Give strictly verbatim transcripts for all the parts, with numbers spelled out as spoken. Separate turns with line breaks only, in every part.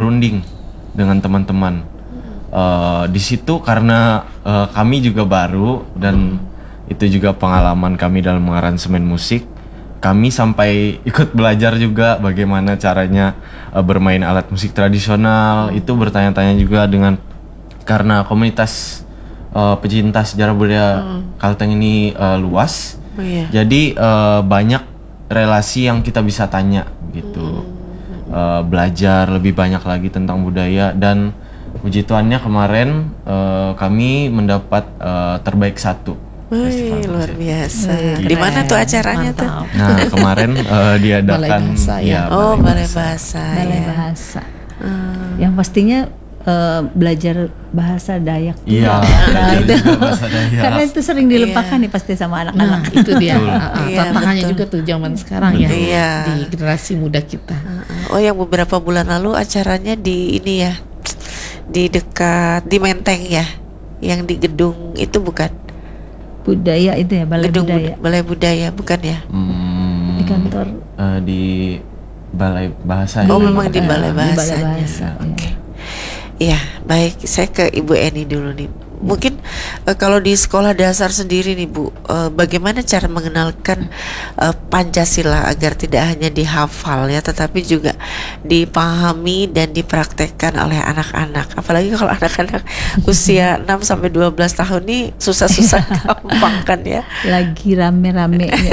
berunding dengan teman-teman. Uh, di situ karena uh, kami juga baru dan itu juga pengalaman kami dalam mengaransemen musik. Kami sampai ikut belajar juga bagaimana caranya uh, bermain alat musik tradisional. Hmm. Itu bertanya-tanya juga dengan karena komunitas uh, pecinta sejarah budaya hmm. Kalteng ini uh, luas. Oh, iya. Jadi uh, banyak relasi yang kita bisa tanya gitu. Hmm. Uh, belajar lebih banyak lagi tentang budaya dan puji Tuhannya kemarin uh, kami mendapat uh, terbaik satu.
Wih, luar biasa. Di mana tuh acaranya? Mantap. Tuh?
Nah, kemarin uh, diadakan
bahasa, ya. ya, Oh, balai bahasa.
Balai
ya.
bahasa. Hmm. Yang pastinya uh, belajar bahasa Dayak juga.
Iya,
nah, itu.
bahasa Dayak.
Karena itu sering dilupakan iya. nih pasti sama anak-anak.
Nah, itu dia.
Iya,
tantangannya juga tuh zaman sekarang ya. Iya. Di generasi muda kita. Oh, yang beberapa bulan lalu acaranya di ini ya. Di dekat di Menteng ya. Yang di gedung itu bukan?
Budaya itu ya, balai
Gedung
budaya.
Bud- balai budaya bukan ya?
Hmm,
di kantor.
Uh, di balai bahasa.
Oh, ya. Memang di balai bahasa.
Di balai bahasa.
Oke. Okay. Ya, baik. Saya ke Ibu Eni dulu nih. Mungkin uh, kalau di sekolah dasar sendiri nih Bu, uh, bagaimana cara mengenalkan uh, Pancasila agar tidak hanya dihafal ya, tetapi juga dipahami dan dipraktekkan oleh anak-anak. Apalagi kalau anak-anak usia enam sampai dua belas tahun nih susah-susah gampang kan ya.
Lagi rame-rame ya.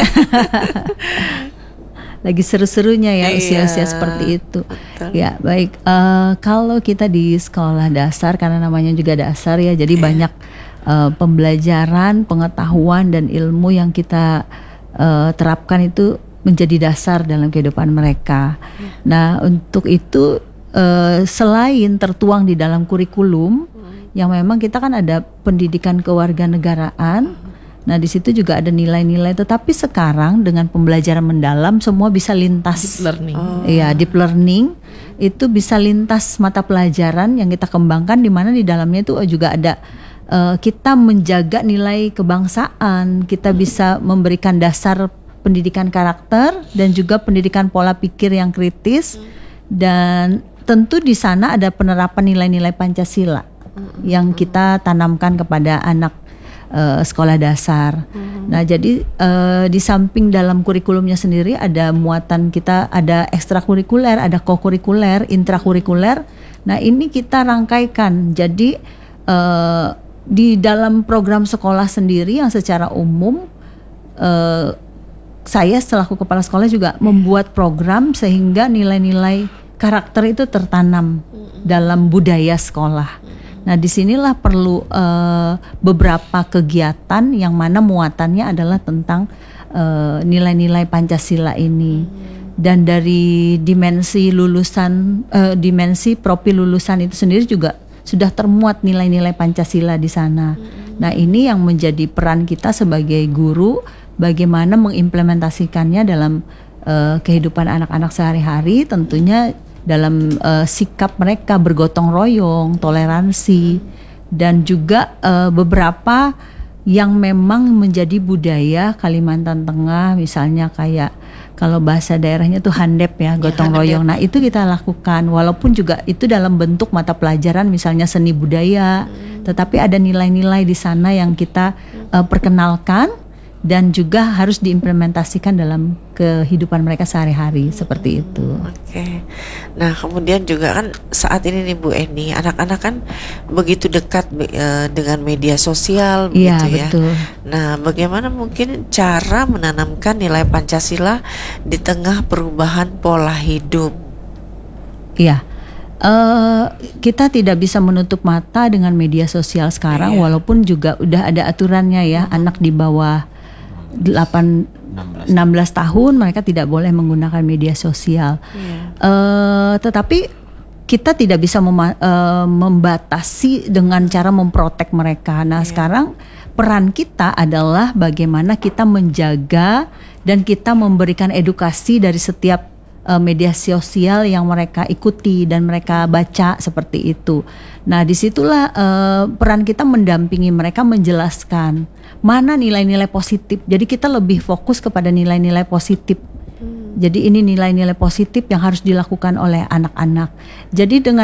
Lagi seru-serunya ya iya, usia-usia seperti itu. Betul. Ya baik, uh, kalau kita di sekolah dasar karena namanya juga dasar ya, jadi iya. banyak uh, pembelajaran, pengetahuan dan ilmu yang kita uh, terapkan itu menjadi dasar dalam kehidupan mereka. Iya. Nah untuk itu uh, selain tertuang di dalam kurikulum, hmm. yang memang kita kan ada pendidikan kewarganegaraan. Hmm. Nah di situ juga ada nilai-nilai, tetapi sekarang dengan pembelajaran mendalam semua bisa lintas.
Deep learning.
Iya, oh. deep learning itu bisa lintas mata pelajaran yang kita kembangkan, di mana di dalamnya itu juga ada uh, kita menjaga nilai kebangsaan, kita bisa memberikan dasar pendidikan karakter dan juga pendidikan pola pikir yang kritis, dan tentu di sana ada penerapan nilai-nilai Pancasila yang kita tanamkan kepada anak Uh, sekolah dasar. Hmm. Nah, jadi uh, di samping dalam kurikulumnya sendiri ada muatan kita, ada ekstrakurikuler, ada kokurikuler, intrakurikuler. Nah, ini kita rangkaikan. Jadi uh, di dalam program sekolah sendiri yang secara umum uh, saya selaku kepala sekolah juga membuat program sehingga nilai-nilai karakter itu tertanam hmm. dalam budaya sekolah. Nah disinilah perlu uh, beberapa kegiatan yang mana muatannya adalah tentang uh, nilai-nilai Pancasila ini. Dan dari dimensi lulusan, uh, dimensi profil lulusan itu sendiri juga sudah termuat nilai-nilai Pancasila di sana. Nah ini yang menjadi peran kita sebagai guru, bagaimana mengimplementasikannya dalam uh, kehidupan anak-anak sehari-hari, tentunya dalam uh, sikap mereka bergotong royong, toleransi, dan juga uh, beberapa yang memang menjadi budaya Kalimantan Tengah, misalnya kayak kalau bahasa daerahnya tuh handep ya, gotong ya, royong. Nah itu kita lakukan, walaupun juga itu dalam bentuk mata pelajaran misalnya seni budaya, hmm. tetapi ada nilai-nilai di sana yang kita uh, perkenalkan dan juga harus diimplementasikan dalam kehidupan mereka sehari-hari, seperti itu.
Oke. Nah, kemudian juga kan saat ini nih Bu Eni, anak-anak kan begitu dekat uh, dengan media sosial
begitu
ya.
Iya, betul.
Nah, bagaimana mungkin cara menanamkan nilai Pancasila di tengah perubahan pola hidup?
Iya. Uh, kita tidak bisa menutup mata dengan media sosial sekarang, iya. walaupun juga udah ada aturannya ya, hmm. anak di bawah delapan enam belas tahun mereka tidak boleh menggunakan media sosial. Yeah. Uh, tetapi kita tidak bisa mema- uh, membatasi dengan cara memprotek mereka. Nah, yeah. sekarang peran kita adalah bagaimana kita menjaga dan kita memberikan edukasi dari setiap uh, media sosial yang mereka ikuti dan mereka baca, seperti itu. Nah, disitulah uh, peran kita mendampingi mereka, menjelaskan mana nilai-nilai positif. Jadi kita lebih fokus kepada nilai-nilai positif. Hmm. Jadi ini nilai-nilai positif yang harus dilakukan oleh anak-anak. Jadi dengan